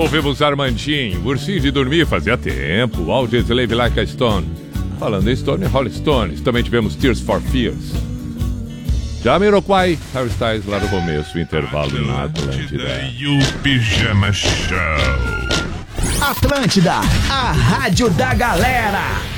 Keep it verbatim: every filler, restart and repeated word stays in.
Ouvimos Armandinho, Ursinho de Dormir, fazia tempo. Audioslave Like a Stone. Falando em Stone, Rolling Stones. Também tivemos Tears for Fears. Jamiroquai, Harry Styles lá no começo, intervalo na Atlântida. E o Pijama Show. Atlântida, a rádio da galera.